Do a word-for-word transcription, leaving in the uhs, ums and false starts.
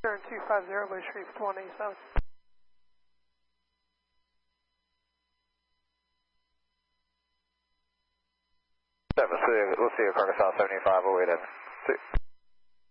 Turn two five zero, Blue Street for one eighty-seven. Seven, we'll see you, we'll see you, Carcassonne seventy-five, we'll wait in. See.